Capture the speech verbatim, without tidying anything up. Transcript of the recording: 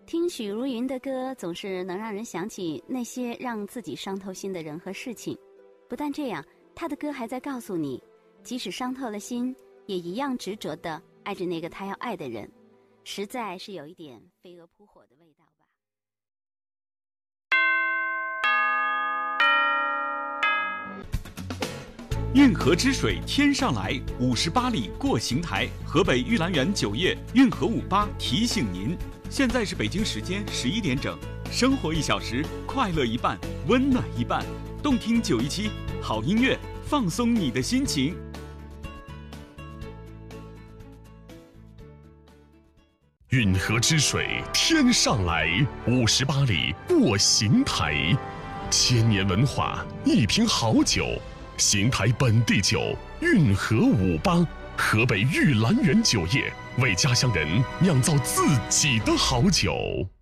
听许茹芸的歌，总是能让人想起那些让自己伤透心的人和事情。不但这样，她的歌还在告诉你，即使伤透了心，也一样执着地爱着那个她要爱的人。实在是有一点飞蛾扑火的味道吧。 运河之水天上来，五十八里过邢台。河北玉兰园酒业运河五八提醒您，现在是北京时间十一点整，生活一小时，快乐一半，温暖一半，动听九一七，好音乐，放松你的心情。 运河之水天上来，五十八里过邢台。千年文化，一瓶好酒。邢台本地酒运河五八，河北玉兰园酒业为家乡人酿造自己的好酒。